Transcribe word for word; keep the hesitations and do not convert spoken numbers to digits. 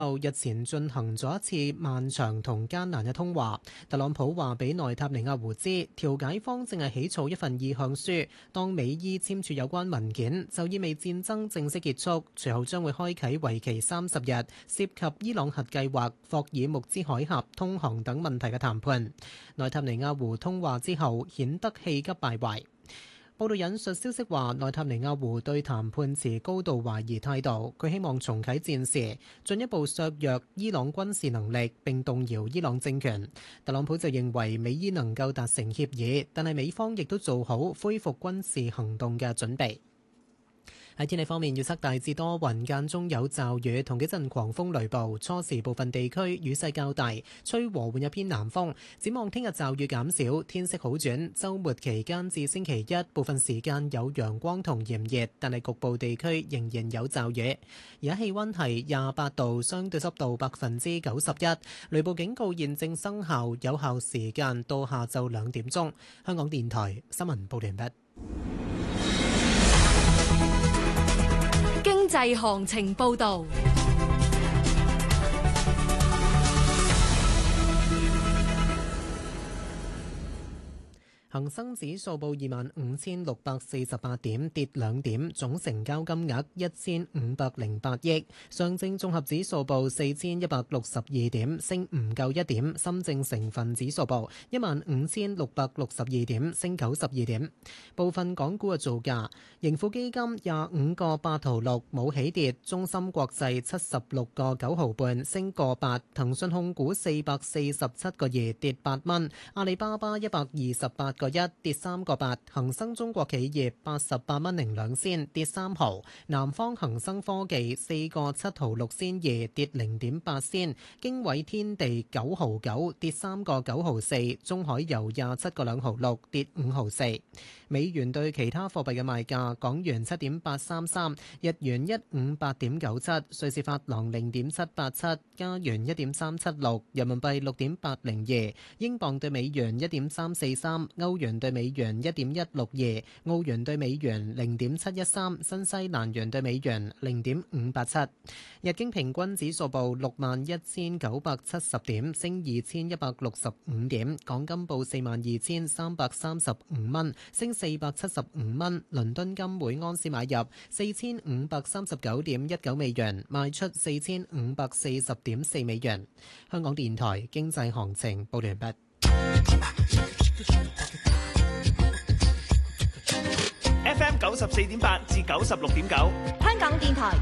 日前進行咗一次漫長同艱難嘅通話。特朗普話俾內塔尼亞胡知，調解方正係起草一份意向書，當美伊簽署有關文件，就意味戰爭正式結束，隨後將會開啟為期三十日，涉及伊朗核計劃、霍爾木茲海峽通航等問題嘅談判。內塔尼亞胡通話之後顯得氣急敗壞。報道引述消息話，內塔尼亞胡對談判持高度懷疑態度，佢希望重啟戰事，進一步削弱伊朗軍事能力並動搖伊朗政權。特朗普就認為美伊能夠達成協議，但係美方亦都做好恢復軍事行動嘅準備。喺天氣方面，預測大致多雲，間中有驟雨同幾陣狂風雷暴，初時部分地區雨勢較大，吹和緩一偏南風。展望聽日驟雨減少，天色好轉，週末期間至星期一部分時間有陽光同炎熱，但係局部地區仍然有驟雨。而家氣溫係廿八度，相對濕度百分之九十一，雷暴警告現正生效，有效時間到下晝兩點鐘。香港電台新聞報完畢。 經濟行情報道。 恒生指數報二萬五千六百四十八點，跌兩點，總成交金額一千五百零八億。上證綜合指數報四千一百六十二點，升唔夠一點。深證成分指數報一萬五千六百六十二點，升九十二點。部分港股嘅造價：盈富基金廿五個八毫六，冇起跌；中芯國際七十六個九毫半，升個八；騰訊控股四百四十七個二，跌八蚊；阿里巴巴一百二十八個一，跌三個八；恒生中國企業八十八蚊零兩仙，跌三毫；南方恒生科技四個七毫六仙二，跌零點八仙；經緯天地九毫九，跌三個九毫四；中海油廿七個兩毫六，跌五毫四。美元對其他貨幣嘅賣價：港元七點八三三，日元一五八點九七，瑞士法郎零點七八七，加元一點三七六，人民幣六點八零二，英鎊對美元一點三四三，歐元對美元一點一六二，澳元對美元零點七一三，新西蘭元對美元零點五八七。日經平均指數報六萬一千九百七十點，升二千一百六十五點。港金報四萬二千三百三十五蚊，升四百七十五蚊。倫敦金每安士買入四千五百三十九點一九美元，賣出四千五百四十點四美元。香港電台經濟行情報完畢。 F M 九十四點八至九十六點九， 香港電台